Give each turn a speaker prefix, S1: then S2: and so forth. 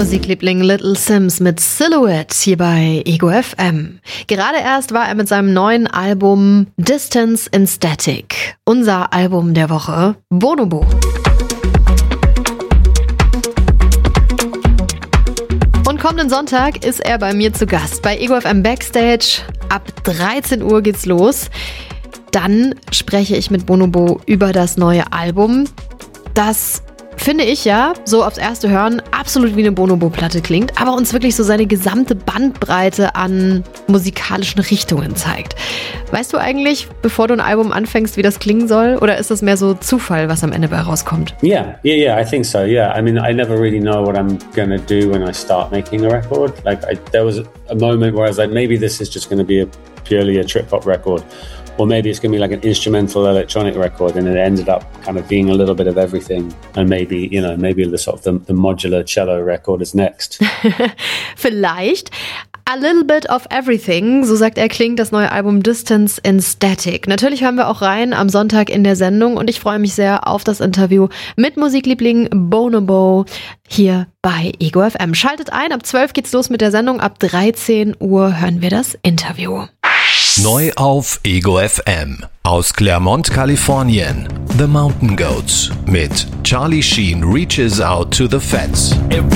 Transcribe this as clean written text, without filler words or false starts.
S1: Musikliebling Little Simz mit Silhouette hier bei Ego FM. Gerade erst war er mit seinem neuen Album Distance in Static. Unser Album der Woche, Bonobo. Und kommenden Sonntag ist er bei mir zu Gast bei Ego FM Backstage. Ab 13 Uhr geht's los. Dann spreche ich mit Bonobo über das neue Album. Das finde ich ja, so aufs erste Hören, absolut wie eine Bonobo-Platte klingt, aber uns wirklich so seine gesamte Bandbreite an musikalischen Richtungen zeigt. Weißt du eigentlich, bevor du ein Album anfängst, wie das klingen soll? Oder ist das mehr so Zufall, was am Ende bei rauskommt?
S2: Yeah, I think so, yeah. I mean, I never really know what I'm going to do when I start making a record. There was a moment where I was like, maybe this is just going to be purely a trip-hop record. Or maybe it's going to be like an instrumental electronic record, and it ended up kind of being a little bit of everything. And maybe the modular cello record is next.
S1: Vielleicht. A little bit of everything, so sagt er, klingt das neue Album Distance in Static. Natürlich hören wir auch rein am Sonntag in der Sendung und ich freue mich sehr auf das Interview mit Musikliebling Bonobo hier bei Ego FM. Schaltet ein, ab 12 geht's los mit der Sendung, ab 13 Uhr hören wir das Interview.
S3: Neu auf Ego FM aus Claremont, Kalifornien. The Mountain Goats mit Charlie Sheen Reaches Out to the Feds.